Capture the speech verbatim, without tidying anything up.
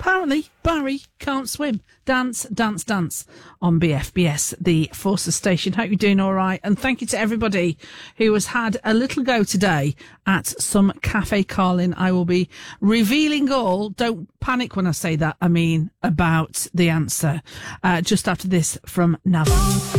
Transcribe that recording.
apparently Barry can't swim. Dance, dance, dance on B F B S, the Forces station. Hope you're doing all right. And thank you to everybody who has had a little go today at some Cafe Carlin. I will be revealing all. Don't panic when I say that. I mean about the answer. Uh, just after this from Nava.